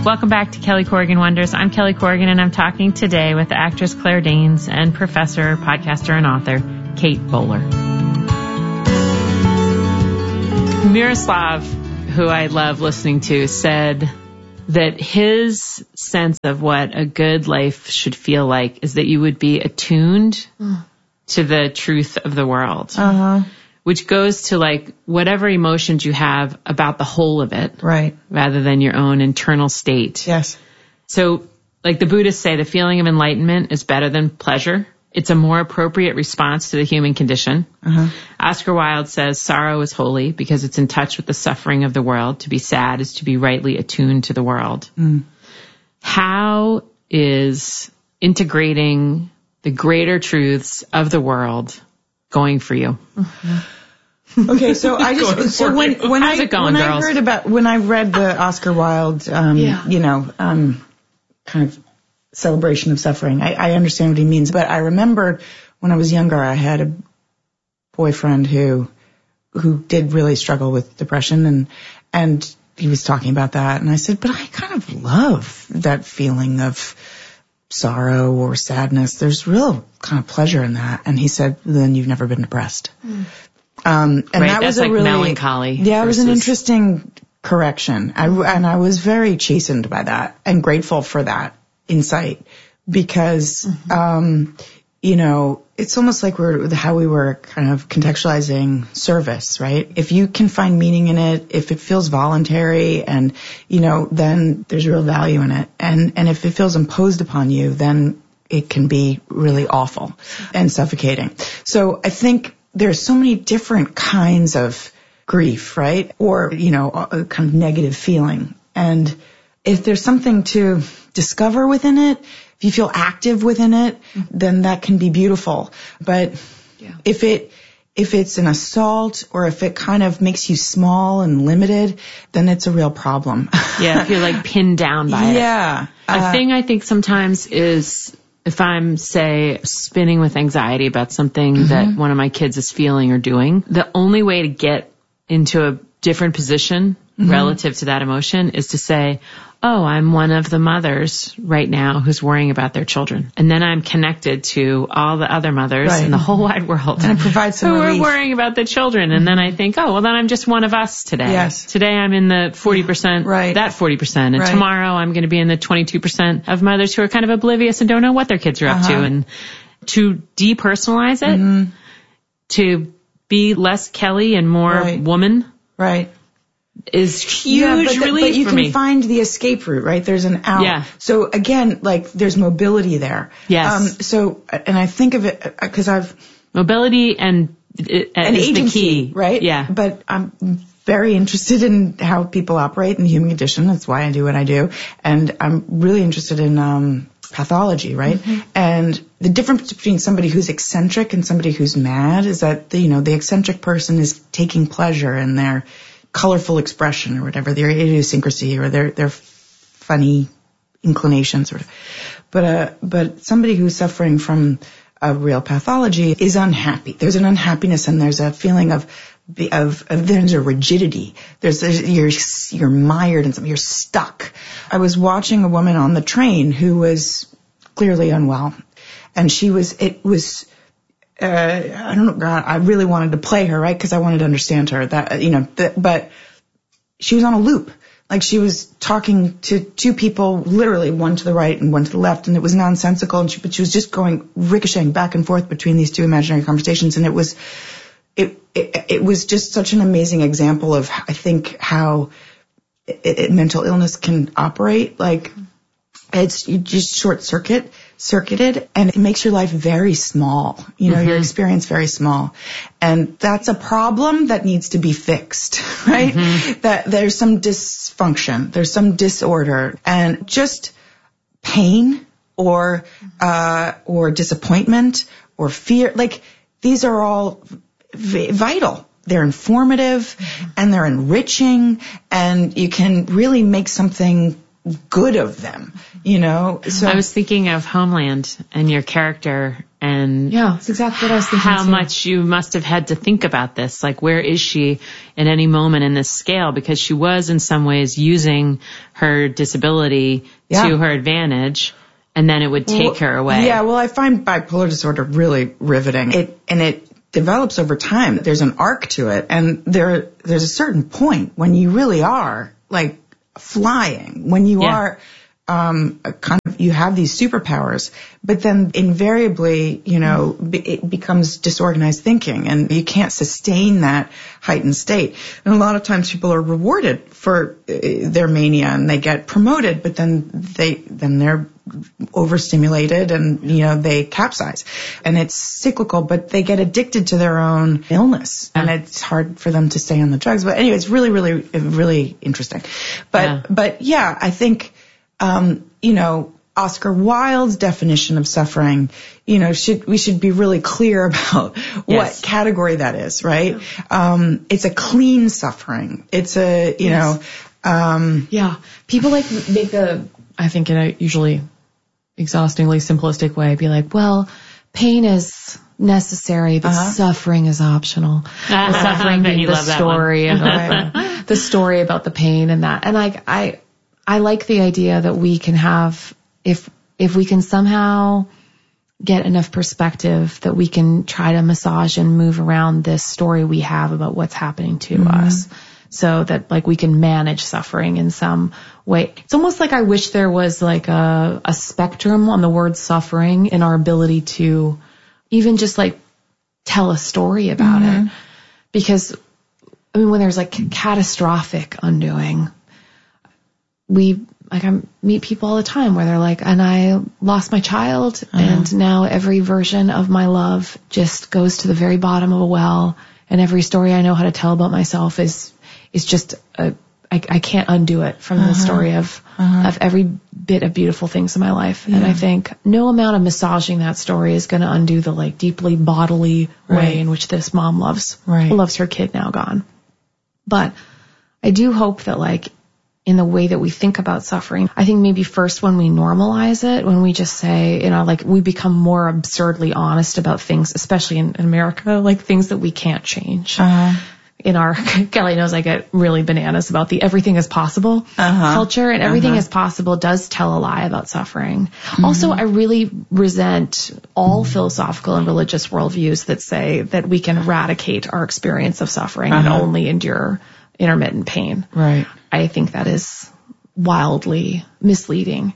Welcome back to Kelly Corrigan Wonders. I'm Kelly Corrigan, and I'm talking today with actress Claire Danes and professor, podcaster, and author Kate Bowler. Miroslav, who I love listening to, said that his sense of what a good life should feel like is that you would be attuned to the truth of the world. Which goes to like whatever emotions you have about the whole of it. Right. Rather than your own internal state. Yes. So like the Buddhists say, the feeling of enlightenment is better than pleasure. It's a more appropriate response to the human condition. Oscar Wilde says sorrow is holy because it's in touch with the suffering of the world. To be sad is to be rightly attuned to the world. How is integrating the greater truths of the world going for you? Okay, so I just when I read the Oscar Wilde kind of celebration of suffering, I understand what he means, but I remembered when I was younger I had a boyfriend who did really struggle with depression, and he was talking about that, and I said, but I kind of love that feeling of sorrow or sadness. There's real kind of pleasure in that. And he said, then you've never been depressed. And right, that was like really melancholy. Yeah, it was an interesting correction. I was very chastened by that and grateful for that insight because, it's almost like how we were kind of contextualizing service, right? If you can find meaning in it, if it feels voluntary and, then there's real value in it. And if it feels imposed upon you, then it can be really awful and suffocating. So I think there's so many different kinds of grief, right? Or, a kind of negative feeling. And if there's something to discover within it, if you feel active within it, then that can be beautiful. But if it's an assault or if it kind of makes you small and limited, then it's a real problem. Yeah, if you're like pinned down by it. Yeah. A thing I think sometimes is if I'm, say, spinning with anxiety about something that one of my kids is feeling or doing, the only way to get into a different position relative to that emotion is to say, oh, I'm one of the mothers right now who's worrying about their children. And then I'm connected to all the other mothers in the whole wide world. And it provides some relief. Who are worrying about the children. And then I think, oh, well, then I'm just one of us today. Yes. Today I'm in the 40%, that 40%. And tomorrow I'm going to be in the 22% of mothers who are kind of oblivious and don't know what their kids are up to. And to depersonalize it, to be less Kelly and more woman. Right. Is huge relief but you for can me. find the escape route, right? There's an out. Yeah. So again, like there's mobility there. Yes. And I think of it because mobility and agency, the key, right? Yeah. But I'm very interested in how people operate in the human condition. That's why I do what I do, and I'm really interested in pathology, right? And the difference between somebody who's eccentric and somebody who's mad is that the eccentric person is taking pleasure in their colorful expression or whatever, their idiosyncrasy or their funny inclinations or but somebody who's suffering from a real pathology is unhappy. There's an unhappiness and there's a feeling of there's a rigidity. You're mired in something, you're stuck. I was watching a woman on the train who was clearly unwell, and I don't know, God, I really wanted to play her, right? Because I wanted to understand her. But she was on a loop. Like she was talking to two people, literally one to the right and one to the left, and it was nonsensical. But she was just going ricocheting back and forth between these two imaginary conversations, and it was just such an amazing example of, I think, how mental illness can operate. Like you just circuited, and it makes your life very small, your experience very small. And that's a problem that needs to be fixed, right? That there's some dysfunction, there's some disorder, and just pain or disappointment or fear, like these are all vital. They're informative and they're enriching, and you can really make something good of them, you know? So I was thinking of Homeland and your character, and that's exactly what I was thinking. How much you must have had to think about this. Like, where is she at any moment in this scale? Because she was in some ways using her disability to her advantage, and then it would take her away. Yeah, well, I find bipolar disorder really riveting. It develops over time. There's an arc to it, and there's a certain point when you really are like flying, when you are you have these superpowers, but then invariably, you know, it becomes disorganized thinking, and you can't sustain that heightened state. And a lot of times people are rewarded for their mania and they get promoted, but then they're overstimulated and, you know, they capsize. And it's cyclical, but they get addicted to their own illness, and it's hard for them to stay on the drugs. But anyway, it's really, really, really interesting. But yeah, I think, you know, Oscar Wilde's definition of suffering, you know, we should be really clear about what category that is, right? It's a clean suffering. It's a, you know, people like make I think in a usually exhaustingly simplistic way, be like, well, pain is necessary, but suffering is optional. The suffering being the story, the story about the pain and that. And I like the idea that we can have, if we can somehow get enough perspective that we can try to massage and move around this story we have about what's happening to us, so that like we can manage suffering in some way. It's almost like I wish there was like a spectrum on the word suffering in our ability to even just like tell a story about it. Because I mean, when there's like catastrophic undoing, I meet people all the time where they're like, and I lost my child, and now every version of my love just goes to the very bottom of a well, and every story I know how to tell about myself is just I can't undo it from the story of every bit of beautiful things in my life. And I think no amount of massaging that story is going to undo the like deeply bodily way in which this mom loves her kid now gone. But I do hope that like in the way that we think about suffering, I think maybe first when we normalize it, when we just say, you know, like we become more absurdly honest about things, especially in America, like things that we can't change. In our, Kelly knows I get really bananas about the everything is possible culture, and everything is possible does tell a lie about suffering. Also, I really resent all philosophical and religious worldviews that say that we can eradicate our experience of suffering and only endure intermittent pain. Right. I think that is wildly misleading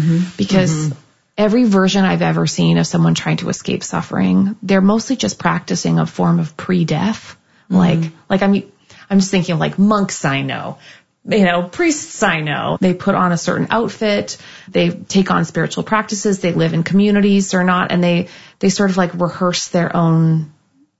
because every version I've ever seen of someone trying to escape suffering, they're mostly just practicing a form of pre-death. Like I'm just thinking of like monks I know, you know, priests I know. They put on a certain outfit, they take on spiritual practices, they live in communities or not, and they sort of like rehearse their own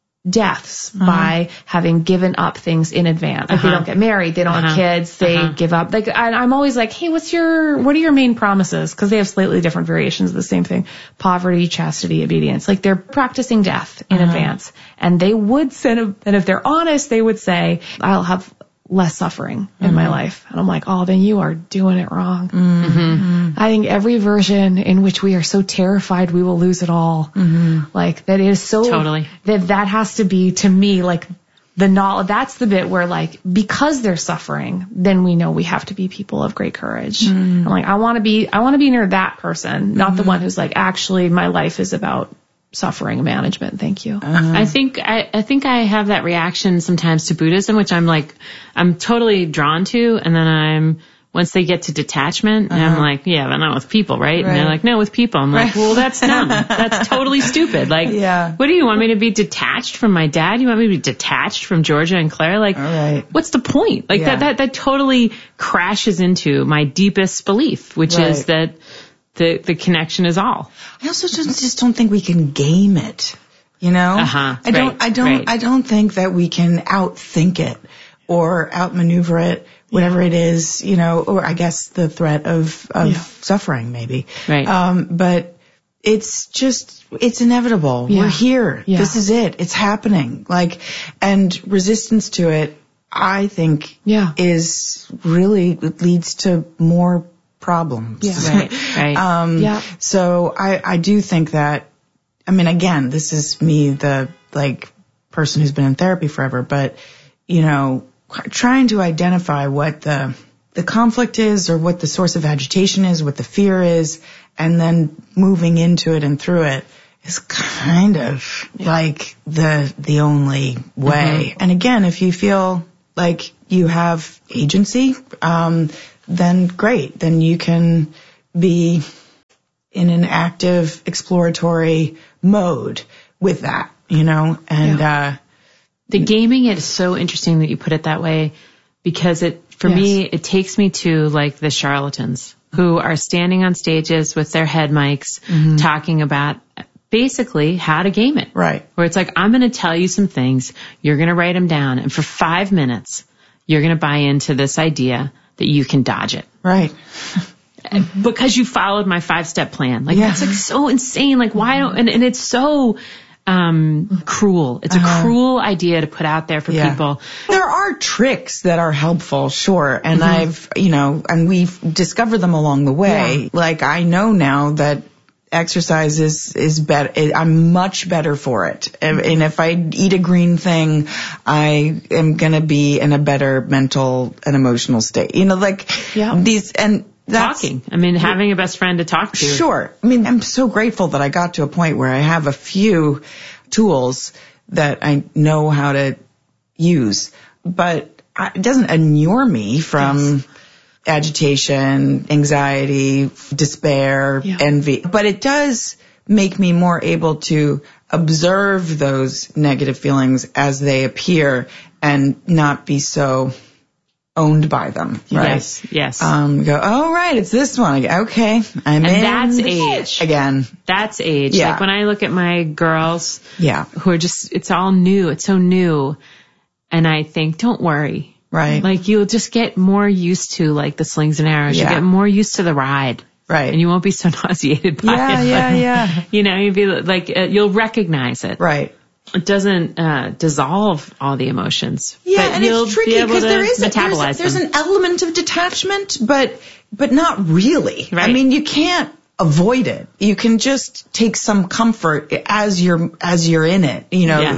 deaths by having given up things in advance. Like they don't get married, they don't have kids, they give up. Like I'm always like, hey, what are your main promises? Because they have slightly different variations of the same thing: poverty, chastity, obedience. Like they're practicing death in advance, and they would say, and if they're honest, they would say, I'll have less suffering in my life. And I'm like, oh, then you are doing it wrong. I think every version in which we are so terrified we will lose it all, like that is so totally that has to be, to me, like the knowledge. That's the bit where like, because they're suffering, then we know we have to be people of great courage. I'm like, I want to be near that person, not the one who's like, actually my life is about suffering management. Thank you. I think I have that reaction sometimes to Buddhism, which I'm totally drawn to. And then once they get to detachment, and I'm like, yeah, but not with people, right? And they're like, no, with people. I'm like, well, that's dumb. That's totally stupid. Like, what do you want me to be detached from my dad? You want me to be detached from Georgia and Claire? Like, what's the point? Like that totally crashes into my deepest belief, which is that the connection is all. I also just don't think we can game it, you know? I don't think that we can outthink it or outmaneuver it, whatever it is, you know, or I guess the threat of suffering maybe. Right. But it's inevitable. We're here. This is it. It's happening. Like, and resistance to it, I think, is really, it leads to more problems. Yeah. Right. So I do think that, I mean, again, this is me, the person who's been in therapy forever, but, trying to identify what the conflict is or what the source of agitation is, what the fear is, and then moving into it and through it is kind of like the only way. And again, if you feel like you have agency, then great. Then you can be in an active exploratory mode with that, and, the gaming is so interesting that you put it that way, because for me, it takes me to like the charlatans who are standing on stages with their head mics talking about basically how to game it. Right. Where it's like, I'm going to tell you some things, you're going to write them down, and for 5 minutes, you're going to buy into this idea that you can dodge it. Right. Because you followed my 5-step plan. Like, that's like so insane. Like, why don't, and it's so, cruel. It's a cruel idea to put out there for people. There are tricks that are helpful, sure. And and we've discovered them along the way. Yeah. Like, I know now that exercise is better. I'm much better for it. And if I eat a green thing, I am going to be in a better mental and emotional state. These, and that's talking. I mean, having a best friend to talk to. Sure. I mean, I'm so grateful that I got to a point where I have a few tools that I know how to use, but it doesn't inure me from agitation, anxiety, despair, envy. But it does make me more able to observe those negative feelings as they appear and not be so owned by them, right? Yes. Go, oh, right, it's this one. Okay, and that's age. Again. That's age. Yeah. Like when I look at my girls who are just, it's all new. It's so new. And I think, don't worry. Right. Like you'll just get more used to like the slings and arrows. You get more used to the ride. Right. And you won't be so nauseated by it. Yeah. You'll be like, you'll recognize it. Right. It doesn't dissolve all the emotions. Yeah, but and it's tricky because there's them. an element of detachment, but not really. Right. I mean, you can't avoid it. You can just take some comfort as you're in it.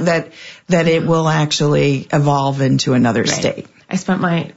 That it will actually evolve into another state. I spent my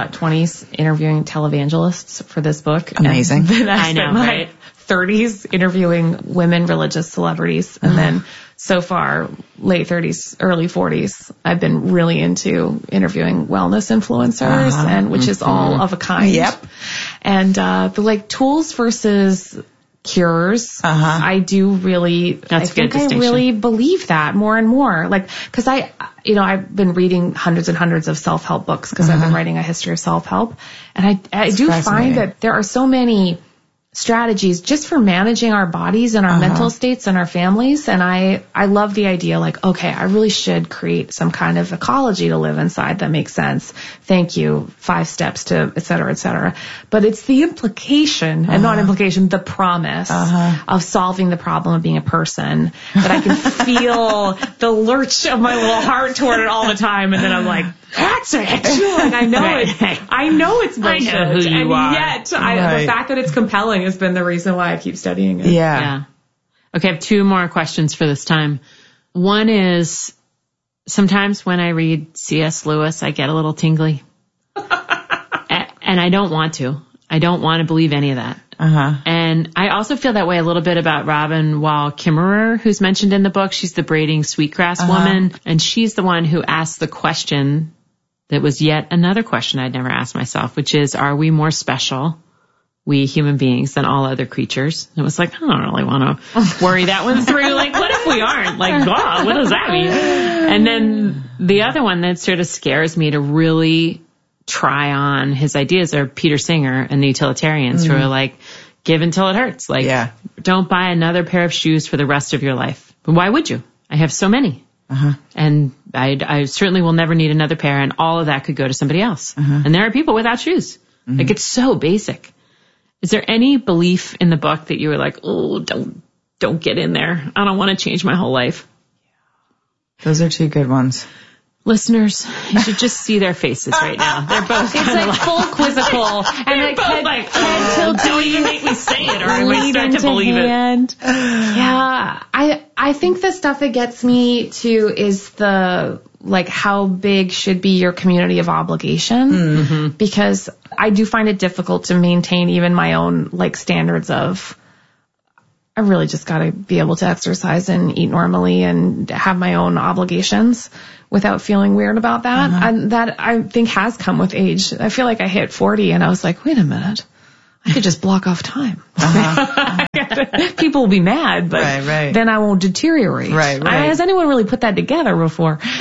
20s interviewing televangelists for this book. Amazing. And then I spent my 30s interviewing women religious celebrities. And then so far, late 30s, early 40s, I've been really into interviewing wellness influencers, and which is all of a kind. Yep. And the tools versus cures. I do really, I think I really believe that more and more. Like, cause I've been reading hundreds and hundreds of self-help books because I've been writing a history of self-help. And I do find that there are so many strategies just for managing our bodies and our mental states and our families. And I love the idea, like, okay, I really should create some kind of ecology to live inside that makes sense. Thank you. 5 steps to et cetera, et cetera. But it's the implication and not implication, the promise of solving the problem of being a person that I can feel the lurch of my little heart toward it all the time. And then I'm like, that's it. Like, I know it's bullshit. I know who you are. Yet the fact that it's compelling has been the reason why I keep studying it. Yeah. Okay, I have 2 more questions for this time. One is, sometimes when I read C.S. Lewis, I get a little tingly. And I don't want to. I don't want to believe any of that. And I also feel that way a little bit about Robin Wall Kimmerer, who's mentioned in the book. She's the braiding sweetgrass woman. And she's the one who asked the question that was yet another question I'd never asked myself, which is, are we more special, we human beings, than all other creatures? And it was like, I don't really want to worry that one through. Like, what if we aren't? Like, wow, what does that mean? And then the other one that sort of scares me to really try on his ideas are Peter Singer and the utilitarians who are like, give until it hurts. Like, don't buy another pair of shoes for the rest of your life. But why would you? I have so many. And I certainly will never need another pair, and all of that could go to somebody else. And there are people without shoes. Like, it's so basic. Is there any belief in the book that you were like, oh, don't get in there. I don't want to change my whole life? Those are 2 good ones. Listeners, you should just see their faces right now. They're both It's like full quizzical. And They're both like, don't even make me say it or I might start to believe it. Yeah. I think the stuff that gets me too is the, like, how big should be your community of obligation? Because I do find it difficult to maintain even my own, like, standards of, I really just got to be able to exercise and eat normally and have my own obligations without feeling weird about that. And that I think has come with age. I feel like I hit 40 and I was like, wait a minute. I could just block off time. People will be mad, but then I won't deteriorate. Has anyone really put that together before? So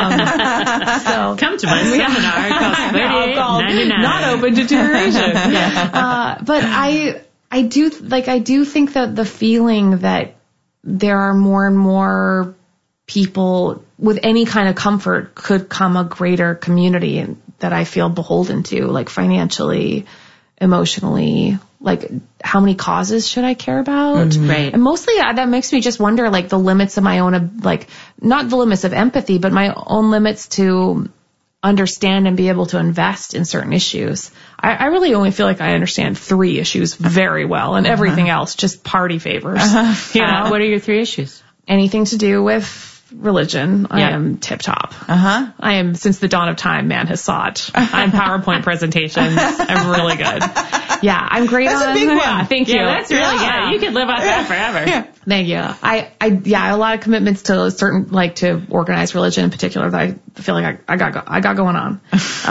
come to my seminar called 38.99. Not open deterioration. But I do think that the feeling that there are more and more people with any kind of comfort could come a greater community that I feel beholden to, like financially, emotionally, like how many causes should I care about? Right. And mostly that makes me just wonder, like, the limits of my own, like, not the limits of empathy, but my own limits to understand and be able to invest in certain issues. I really only feel like I understand 3 issues very well, and everything else just party favors. You know? What are your 3 issues? Anything to do with religion, I am tip top. I am, since the dawn of time, man has sought. I'm PowerPoint presentations. I'm really good. Yeah, I'm great that's on. A big one. Yeah, thank you. That's really good. You could live off that forever. Thank you. I have a lot of commitments to certain, like, to organized religion in particular that I feel like I got going on.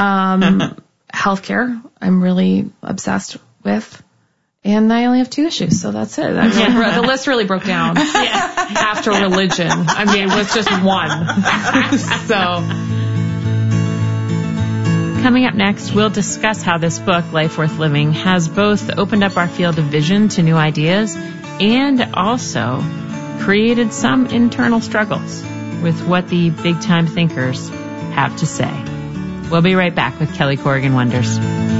Healthcare, I'm really obsessed with. And I only have 2 issues, so that's it. The list really broke down after religion. I mean, it was just 1. So. Coming up next, we'll discuss how this book, Life Worth Living, has both opened up our field of vision to new ideas and also created some internal struggles with what the big-time thinkers have to say. We'll be right back with Kelly Corrigan Wonders.